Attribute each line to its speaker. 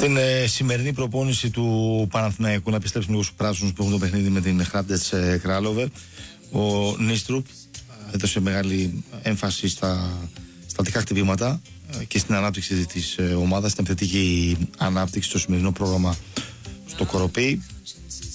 Speaker 1: Την σημερινή προπόνηση του Παναθηναϊκού, να επιστρέψουμε λίγο στους πράσινους που έχουν το παιχνίδι με την Hrabdec Kralove. Ο Νίστρουπ έδωσε μεγάλη έμφαση στα στατικά χτυπήματα και στην ανάπτυξη της ομάδας, στην επιθετική ανάπτυξη στο σημερινό πρόγραμμα στο Κοροπέι.